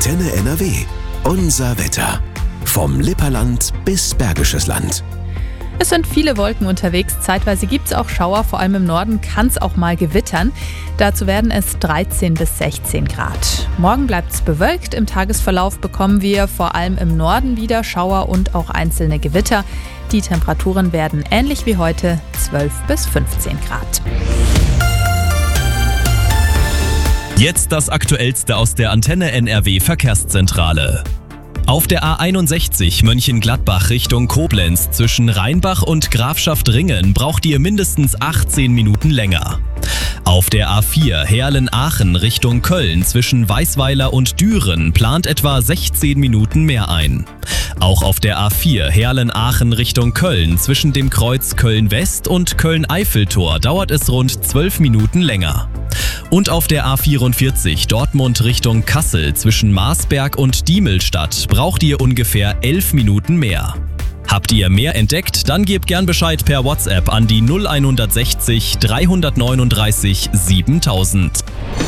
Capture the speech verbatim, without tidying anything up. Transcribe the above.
Antenne N R W. Unser Wetter. Vom Lipperland bis Bergisches Land. Es sind viele Wolken unterwegs, zeitweise gibt es auch Schauer, vor allem im Norden kann es auch mal gewittern. Dazu werden es dreizehn bis sechzehn Grad. Morgen bleibt es bewölkt, im Tagesverlauf bekommen wir vor allem im Norden wieder Schauer und auch einzelne Gewitter. Die Temperaturen werden ähnlich wie heute zwölf bis fünfzehn Grad. Jetzt das Aktuellste aus der Antenne N R W Verkehrszentrale. Auf der A einundsechzig Mönchengladbach Richtung Koblenz zwischen Rheinbach und Grafschaft Ringen braucht ihr mindestens achtzehn Minuten länger. Auf der A vier Heerlen-Aachen Richtung Köln zwischen Weißweiler und Düren plant etwa sechzehn Minuten mehr ein. Auch auf der A vier Heerlen-Aachen Richtung Köln zwischen dem Kreuz Köln-West und Köln-Eiffeltor dauert es rund zwölf Minuten länger. Und auf der A vierundvierzig Dortmund Richtung Kassel zwischen Marsberg und Diemelstadt braucht ihr ungefähr elf Minuten mehr. Habt ihr mehr entdeckt? Dann gebt gern Bescheid per WhatsApp an die null eins sechzig dreihundertneununddreißig siebentausend.